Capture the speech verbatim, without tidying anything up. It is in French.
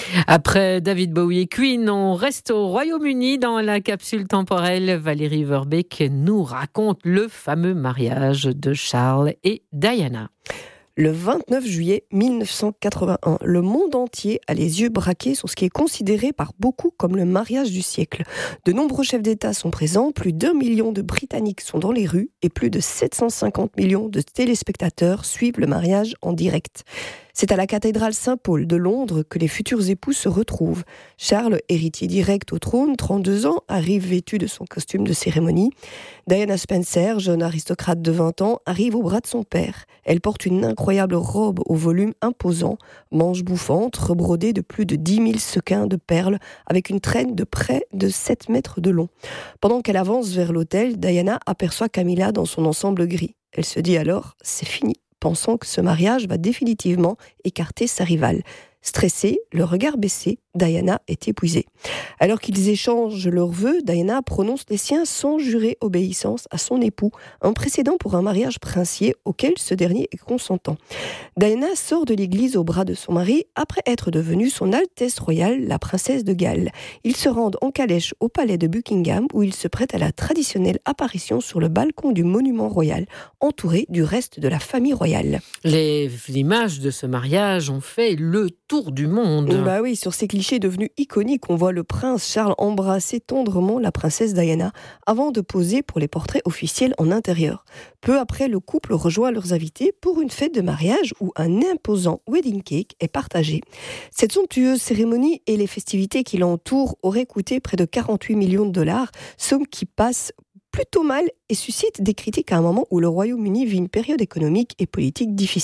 Après David Bowie et Queen, on reste au Royaume-Uni dans la capsule temporelle. Valérie Verbeek nous raconte le fameux mariage de Charles et Diana. Le vingt-neuf juillet mille neuf cent quatre-vingt-un, le monde entier a les yeux braqués sur ce qui est considéré par beaucoup comme le mariage du siècle. De nombreux chefs d'État sont présents, plus d'un million de Britanniques sont dans les rues et plus de sept cent cinquante millions de téléspectateurs suivent le mariage en direct. C'est à la cathédrale Saint-Paul de Londres que les futurs époux se retrouvent. Charles, héritier direct au trône, trente-deux ans, arrive vêtu de son costume de cérémonie. Diana Spencer, jeune aristocrate de vingt ans, arrive au bras de son père. Elle porte une incroyable robe au volume imposant, manches bouffantes, rebrodée de plus de dix mille sequins de perles, avec une traîne de près de sept mètres de long. Pendant qu'elle avance vers l'autel, Diana aperçoit Camilla dans son ensemble gris. Elle se dit alors « c'est fini », pensant que ce mariage va définitivement écarter sa rivale. Stressée, le regard baissé, Diana est épuisée. Alors qu'ils échangent leurs vœux, Diana prononce les siens sans jurer obéissance à son époux, un précédent pour un mariage princier auquel ce dernier est consentant. Diana sort de l'église au bras de son mari après être devenue son Altesse royale, la princesse de Galles. Ils se rendent en calèche au palais de Buckingham où ils se prêtent à la traditionnelle apparition sur le balcon du monument royal, entouré du reste de la famille royale. Les images de ce mariage ont fait le tour du monde. Bah oui, sur ces clichés devenus iconiques, on voit le prince Charles embrasser tendrement la princesse Diana avant de poser pour les portraits officiels en intérieur. Peu après, le couple rejoint leurs invités pour une fête de mariage où un imposant wedding cake est partagé. Cette somptueuse cérémonie et les festivités qui l'entourent auraient coûté près de quarante-huit millions de dollars, somme qui passe plutôt mal et suscite des critiques à un moment où le Royaume-Uni vit une période économique et politique difficile.